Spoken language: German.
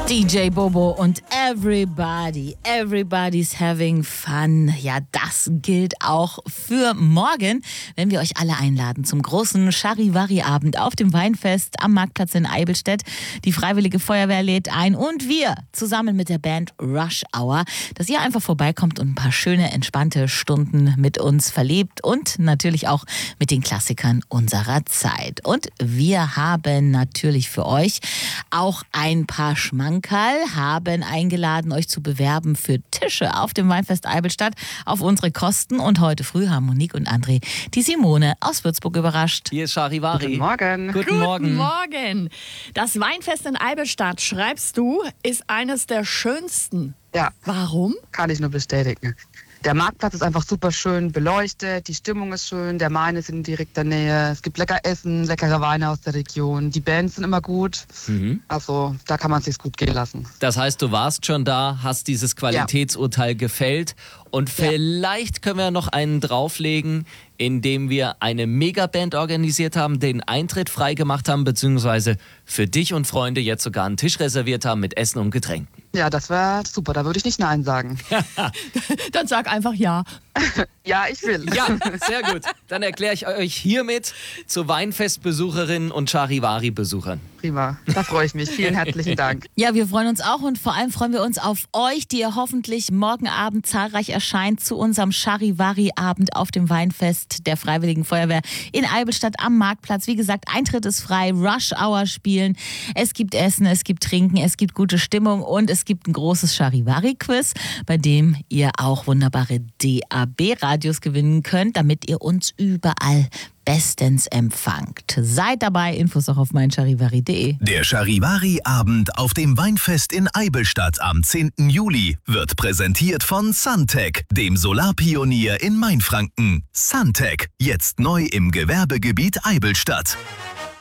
DJ Bobo und everybody's having fun. Ja, das gilt auch für morgen, wenn wir euch alle einladen zum großen Charivari-Abend auf dem Weinfest am Marktplatz in Eidelstedt. Die Freiwillige Feuerwehr lädt ein und wir zusammen mit der Band Rush Hour, dass ihr einfach vorbeikommt und ein paar schöne, entspannte Stunden mit uns verlebt und natürlich auch mit den Klassikern unserer Zeit. Und wir haben natürlich für euch auch ein paar Schmankerl, haben eingeladen, euch zu bewerben für Tische auf dem Weinfest Eidelstedt auf unsere Kosten. Und heute früh haben Monique und André die Simone aus Würzburg überrascht. Hier ist Charivari. Guten Morgen. Guten Morgen. Das Weinfest in Eidelstedt, schreibst du, ist eines der schönsten. Ja. Warum? Kann ich nur bestätigen. Der Marktplatz ist einfach super schön beleuchtet, die Stimmung ist schön, der Main ist in direkter Nähe, es gibt lecker Essen, leckere Weine aus der Region, die Bands sind immer gut, also da kann man es sich gut gehen lassen. Das heißt, du warst schon da, hast dieses Qualitätsurteil gefällt und vielleicht können wir noch einen drauflegen, indem wir eine Megaband organisiert haben, den Eintritt frei gemacht haben, beziehungsweise für dich und Freunde jetzt sogar einen Tisch reserviert haben mit Essen und Getränken. Ja, das wäre super, da würde ich nicht Nein sagen. Dann sag einfach ja. Ja, ich will. Ja, sehr gut. Dann erkläre ich euch hiermit zu Weinfestbesucherinnen und Charivari-Besuchern. Prima, da freue ich mich. Vielen herzlichen Dank. Ja, wir freuen uns auch und vor allem freuen wir uns auf euch, die ihr hoffentlich morgen Abend zahlreich erscheint zu unserem Charivari-Abend auf dem Weinfest der Freiwilligen Feuerwehr in Eidelstedt am Marktplatz. Wie gesagt, Eintritt ist frei, Rush Hour spielen, es gibt Essen, es gibt Trinken, es gibt gute Stimmung und es gibt ein großes Charivari-Quiz, bei dem ihr auch wunderbare DAB-Radios gewinnen könnt, damit ihr uns überall bestens empfangt. Seid dabei, Infos auch auf meincharivari.de. Der Charivari-Abend auf dem Weinfest in Eidelstedt am 10. Juli wird präsentiert von Suntech, dem Solarpionier in Mainfranken. Suntech, jetzt neu im Gewerbegebiet Eidelstedt.